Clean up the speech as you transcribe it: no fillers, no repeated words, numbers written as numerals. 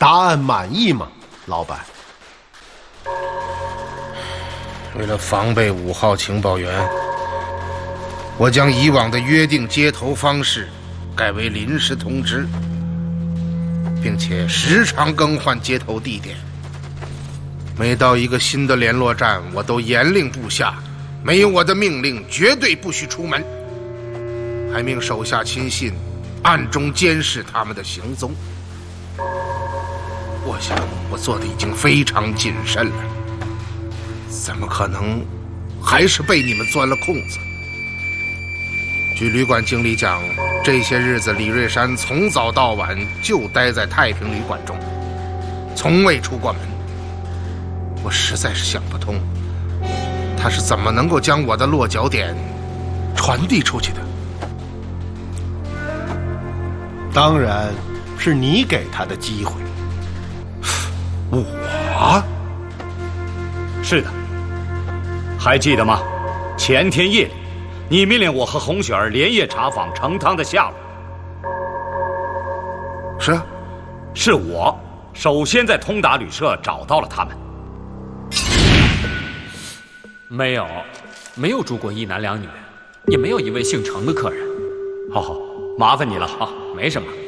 答案满意吗，老板？ 为了防备5号情报员，我将以往的约定接头方式改为临时通知，并且时常更换接头地点。每到一个新的联络站，我都严令部下，没有我的命令绝对不许出门，还命手下亲信暗中监视他们的行踪。我想我做的已经非常谨慎了，怎么可能还是被你们钻了空子？据旅馆经理讲，这些日子李瑞山从早到晚就待在太平旅馆中，从未出过门。我实在是想不通，他是怎么能够将我的落脚点传递出去的？ 当然是你给他的机会。 我？ 是的，还记得吗？前天夜里，你命令我和红雪儿连夜查访成汤的下落。 是啊， 是我首先在通达旅社找到了他们。 没有住过一男两女，也没有一位姓程的客人。 好，麻烦你了啊，没什么。